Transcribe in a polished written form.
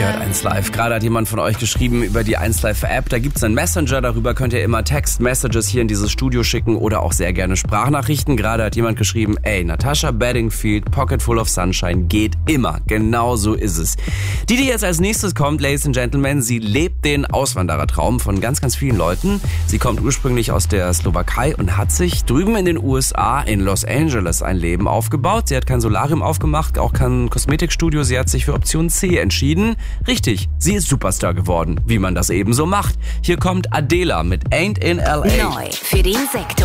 Ihr hört 1 Live. Gerade hat jemand von euch geschrieben über die 1 Live App. Da gibt's einen Messenger, darüber könnt ihr immer Text-Messages hier in dieses Studio schicken oder auch sehr gerne Sprachnachrichten. Gerade hat jemand geschrieben, Natasha Bedingfield, Pocket Full of Sunshine geht immer. Genau so ist es. Die jetzt als nächstes kommt, Ladies and Gentlemen, sie lebt den Auswanderertraum von ganz, ganz vielen Leuten. Sie kommt ursprünglich aus der Slowakei und hat sich drüben in den USA, in Los Angeles, ein Leben aufgebaut. Sie hat kein Solarium aufgemacht, auch kein Kosmetikstudio. Sie hat sich für Option C entschieden. Richtig, sie ist Superstar geworden, wie man das eben so macht. Hier kommt Adela mit Ain't in L.A. Neu für den Sektor.